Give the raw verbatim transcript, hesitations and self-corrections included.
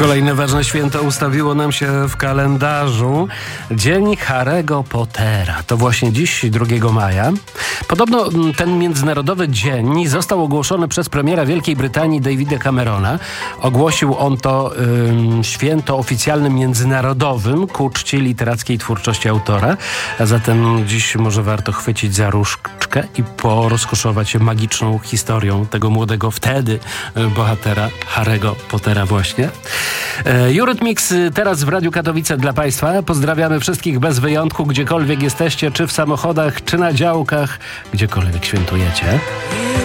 Kolejne ważne święto ustawiło nam się w kalendarzu. Dzień Harry'ego Pottera. To właśnie dziś, drugiego maja. Podobno ten międzynarodowy dzień został ogłoszony przez premiera Wielkiej Brytanii Davida Camerona. Ogłosił on to ym, święto oficjalnym międzynarodowym ku czci literackiej twórczości autora. A zatem dziś może warto chwycić za różdżkę i porozkoszować się magiczną historią tego młodego wtedy bohatera Harry'ego Pottera właśnie. Eurythmics teraz w Radiu Katowice dla Państwa. Pozdrawiamy wszystkich bez wyjątku, gdziekolwiek jesteście, czy w samochodach, czy na działkach, gdziekolwiek świętujecie.